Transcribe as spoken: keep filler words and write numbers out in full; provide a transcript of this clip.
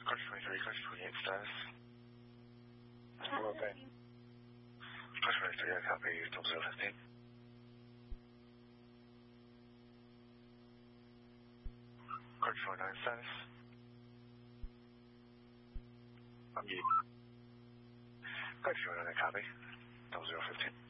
Coach twenty-three, Coach twenty-eight status. Okay. Coach twenty-three, I copy double zero fifteen. Coach twenty-nine status. I'm you. Coach twenty-nine, I copy double zero fifteen.